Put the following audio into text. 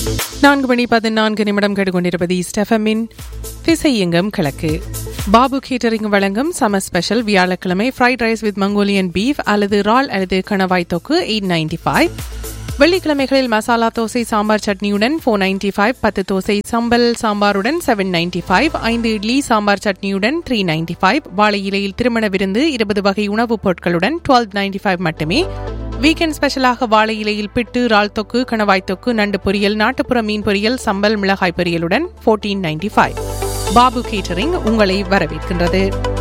4:14 கேட்டுக்கொண்டிருப்பது ஸ்டெஃபமின் திசையெங்கும் கிழக்கு. பாபு கேட்டரிங் வழங்கும் சம்மர் ஸ்பெஷல் வியாழக்கிழமை fried rice with Mongolian beef அல்லது ரால் அல்லது கணவாய் தொக்கு $8.95. வெள்ளிக்கிழமைகளில் மசாலா தோசை சாம்பார் சட்னியுடன் $4.95. 10 தோசை சம்பல் சாம்பாருடன் $7.95. 5 இட்லி சாம்பார் சட்னியுடன் $3.95. வாழை இலையில் திருமண விருந்து 20 வகை உணவுப் பொருட்களுடன் $12.95 மட்டுமே. வீக்கெண்ட் ஸ்பெஷலாக வாழை இலையில் பிட்டு, ரால் தொக்கு, கணவாய் தொக்கு, நண்டு பொரியல், நாட்டுப்புற மீன் பொரியல், சம்பல் மிளகாய் பொரியலுடன் $14.95. பாபு கேட்டரிங் உங்களை வரவேற்கின்றது.